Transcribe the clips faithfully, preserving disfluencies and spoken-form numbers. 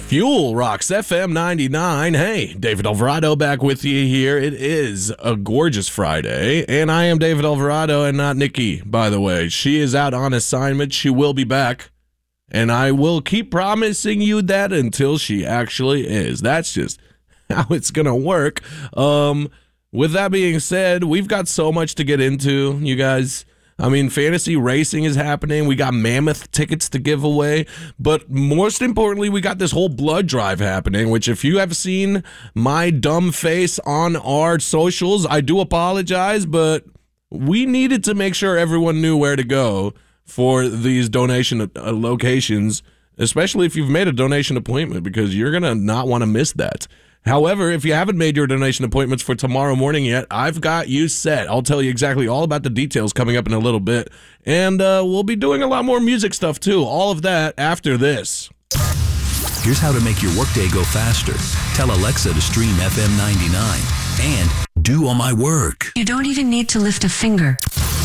Fuel Rocks F M ninety-nine. Hey, David Alvarado back with you here. It is a gorgeous Friday, and I am David Alvarado and not Nikki, by the way. She is out on assignment. She will be back, and I will keep promising you that until she actually is. That's just how it's going to work. Um, with that being said, we've got so much to get into, you guys. I mean, fantasy racing is happening. We got mammoth tickets to give away. But most importantly, we got this whole blood drive happening, which if you have seen my dumb face on our socials, I do apologize, but we needed to make sure everyone knew where to go for these donation locations, especially if you've made a donation appointment, because you're going to not want to miss that. However, if you haven't made your donation appointments for tomorrow morning yet, I've got you set. I'll tell you exactly all about the details coming up in a little bit. And uh, we'll be doing a lot more music stuff, too. All of that after this. Here's how to make your workday go faster. Tell Alexa to stream F M ninety-nine and do all my work. You don't even need to lift a finger.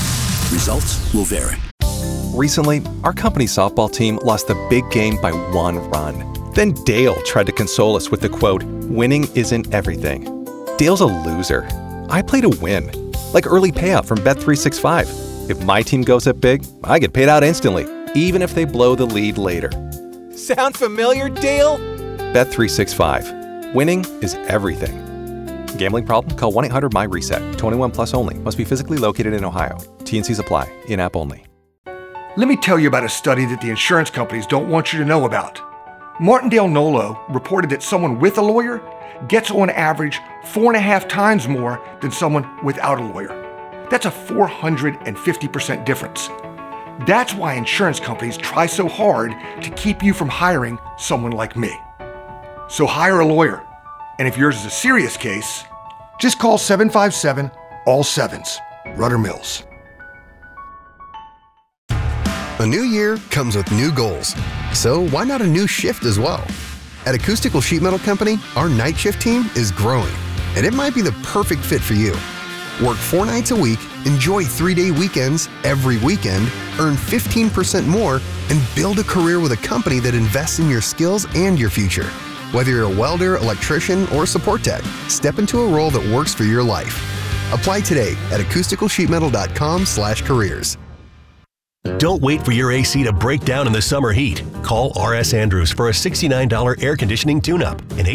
Results will vary. Recently, our company softball team lost the big game by one run. Then Dale tried to console us with the quote, "Winning isn't everything." Dale's a loser. I play to win. Like early payout from Bet three sixty-five. If my team goes up big, I get paid out instantly, even if they blow the lead later. Sound familiar, Dale? Bet three sixty-five. Winning is everything. Gambling problem? Call one eight hundred M Y reset. twenty-one plus only. Must be physically located in Ohio. T N Cs apply. In-app only. Let me tell you about a study that the insurance companies don't want you to know about. Martindale Nolo reported that someone with a lawyer gets on average four and a half times more than someone without a lawyer. That's a four hundred fifty percent difference. That's why insurance companies try so hard to keep you from hiring someone like me. So hire a lawyer. And if yours is a serious case, just call seven five seven, all sevens. Rudder Mills. A new year comes with new goals. So why not a new shift as well? At Acoustical Sheet Metal Company, our night shift team is growing, and it might be the perfect fit for you. Work four nights a week, enjoy three-day weekends every weekend, earn fifteen percent more, and build a career with a company that invests in your skills and your future. Whether you're a welder, electrician, or support tech, step into a role that works for your life. Apply today at acoustical sheet metal dot com slash careers. Don't wait for your A C to break down in the summer heat. Call R S Andrews for a sixty-nine dollars air conditioning tune-up. An